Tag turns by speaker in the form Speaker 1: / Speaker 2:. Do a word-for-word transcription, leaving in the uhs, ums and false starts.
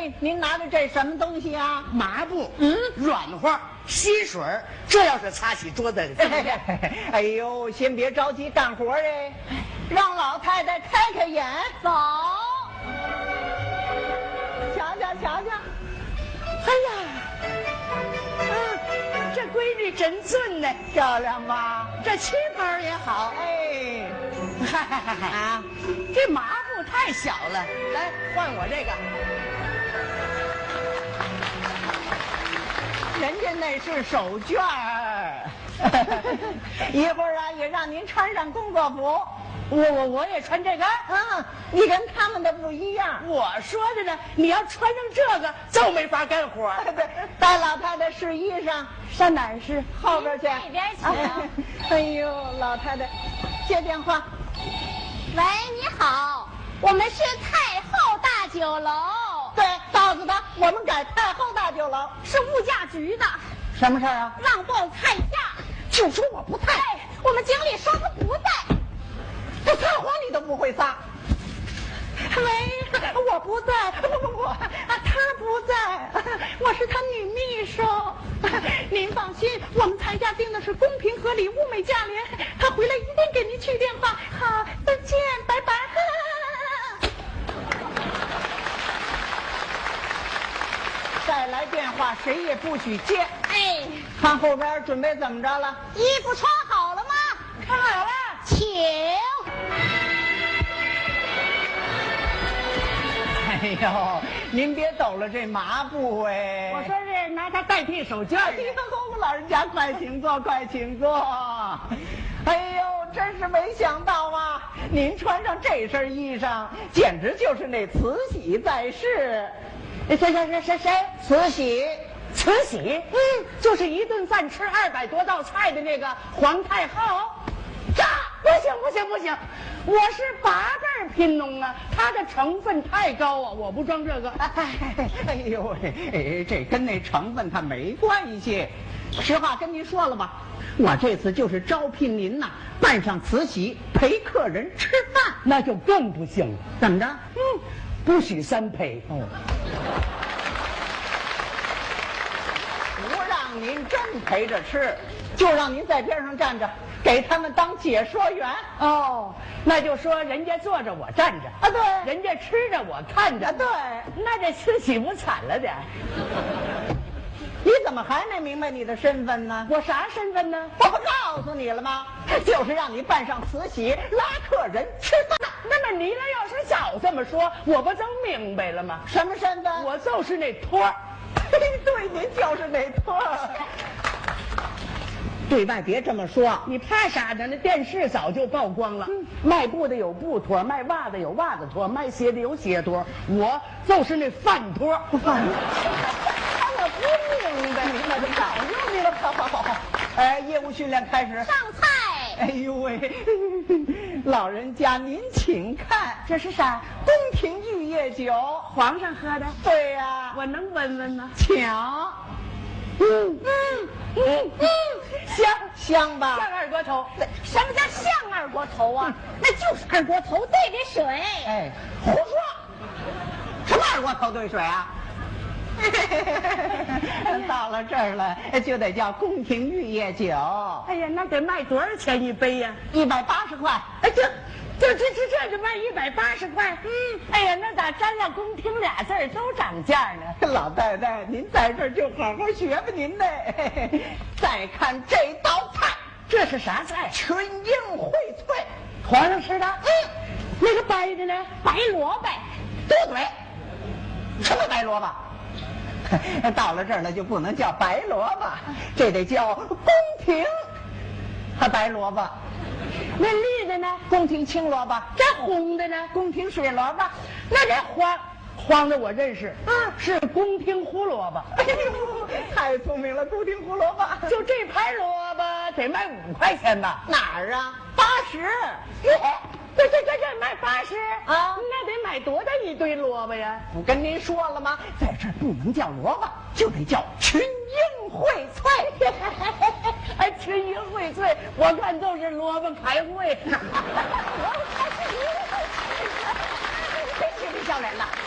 Speaker 1: 哎，您拿的这什么东西啊？
Speaker 2: 麻布，嗯，软和，吸水，这要是擦起桌子，
Speaker 1: 哎呦，先别着急干活哎，让老太太开开眼，
Speaker 3: 走。
Speaker 1: 瞧瞧瞧瞧，
Speaker 2: 哎呀，啊，这闺女真俊呢，
Speaker 1: 漂亮吧？
Speaker 2: 这旗袍也好，
Speaker 1: 哎，
Speaker 2: 嗨嗨嗨嗨
Speaker 1: 啊，
Speaker 2: 这麻布太小了，来换我这个。
Speaker 1: 人家那是手绢儿，一会儿啊也让您穿上工作服。
Speaker 2: 我我我也穿这个，
Speaker 1: 嗯，你跟他们的不一样。
Speaker 2: 我说的呢，你要穿上这个就没法干活。
Speaker 1: 对，带老太太试衣裳，
Speaker 2: 上哪儿试？
Speaker 1: 后边去。
Speaker 3: 那边请。
Speaker 1: 哎呦，老太太，接电话。
Speaker 3: 喂，你好，我们是太后大酒楼。
Speaker 1: 对，告诉他我们改太后大酒楼。
Speaker 3: 是物价局的。
Speaker 1: 什么事儿啊？
Speaker 3: 让报菜价。
Speaker 1: 就说我不在，
Speaker 3: 哎，我们经理说他不在。
Speaker 1: 这撒谎你都不会撒。喂，我不在，不不不，啊，他不在，我是他女秘书。您放心，我们菜价定的是公平合理、物美价廉。他回来一定给您去电话。好，再见，拜拜。再来电话，谁也不许接。
Speaker 3: 哎，
Speaker 1: 看后边准备怎么着了？
Speaker 3: 衣服穿好了吗？
Speaker 1: 看好了，
Speaker 3: 请。
Speaker 1: 哎呦，您别抖了这麻布哎！
Speaker 2: 我说是拿它代替手绢。
Speaker 1: 哎呦，老人家快请坐，快请坐。哎呦，真是没想到啊！您穿上这身衣裳，简直就是那慈禧在世。
Speaker 2: 谁谁谁谁谁？
Speaker 1: 慈禧，
Speaker 2: 慈禧，嗯，就是一顿饭吃二百多道菜的那个皇太后。这不行不行不行，我是八辈儿贫农啊，它的成分太高啊，我不装这个。
Speaker 1: 哎，哎呦喂，这跟那成分它没关系。实话跟您说了吧，我这次就是招聘您呐、啊，扮上慈禧陪客人吃饭，
Speaker 2: 那就更不行了。
Speaker 1: 怎么着？
Speaker 2: 嗯，不许三陪。
Speaker 1: 哦，不让您真陪着吃，就让您在边上站着，给他们当解说员。
Speaker 2: 哦，那就说人家坐着我站着
Speaker 1: 啊，对，
Speaker 2: 人家吃着我看着，
Speaker 1: 啊，对，
Speaker 2: 那这慈禧不惨了点？
Speaker 1: 你怎么还没明白你的身份呢？
Speaker 2: 我啥身份呢？
Speaker 1: 我不告诉你了吗？就是让你扮上慈禧拉客人吃饭。
Speaker 2: 那么你呢？要是早这么说，我不就明白了吗？
Speaker 1: 什么身份？
Speaker 2: 我就是那托儿。
Speaker 1: 对，您就是那托儿。对外别这么说，
Speaker 2: 你怕啥呢？那电视早就曝光了。嗯、卖布的有布托，卖袜子有袜子托，卖鞋的有鞋托，我就是那饭托。
Speaker 1: 饭托。我不明白，明白就早就明白。好好好好，哎，业务训练开始。
Speaker 3: 上菜。
Speaker 1: 哎呦喂，老人家您请看，
Speaker 2: 这是啥？
Speaker 1: 宫廷玉液酒，
Speaker 2: 皇上喝的。
Speaker 1: 对呀、啊，
Speaker 2: 我能闻闻吗？
Speaker 1: 抢。
Speaker 2: 嗯嗯嗯嗯，香
Speaker 1: 香吧？
Speaker 2: 像二锅头。
Speaker 3: 什么叫像二锅头啊？那就是二锅头兑的水。
Speaker 1: 哎，胡说！什么二锅头兑水啊？到了这儿了，就得叫宫廷玉液酒。
Speaker 2: 哎呀，那得卖多少钱一杯呀？
Speaker 1: 一百八十块。
Speaker 2: 哎，这这这这这就卖一百八十块。嗯，哎呀，那咋沾了宫廷俩字儿都涨价呢？
Speaker 1: 老太太，您在这儿就好好学吧您的。再看这道菜，
Speaker 2: 这是啥菜？
Speaker 1: 群英荟萃，
Speaker 2: 皇上吃的。嗯，那个白的呢？
Speaker 3: 白萝卜。
Speaker 1: 多嘴。什么白萝卜？到了这儿了就不能叫白萝卜，这得叫宫廷和白萝卜。
Speaker 2: 那绿的呢？
Speaker 1: 宫廷青萝卜。
Speaker 2: 这红的呢？
Speaker 1: 宫廷水萝卜。
Speaker 2: 那这黄黄的我认识，嗯，是宫廷胡萝卜。
Speaker 1: 哎呦，太聪明了，宫廷胡萝卜。
Speaker 2: 就这盘萝卜得卖五块钱吧？
Speaker 1: 哪儿啊？八十。
Speaker 2: 这这这这卖八十
Speaker 1: 啊？
Speaker 2: 那得买多大一堆萝卜呀？
Speaker 1: 我跟您说了吗？在这儿不能叫萝卜，就得叫群英荟萃。
Speaker 2: 还群英荟萃，我看都是萝卜开会。
Speaker 1: 萝卜开会，真是不笑人了。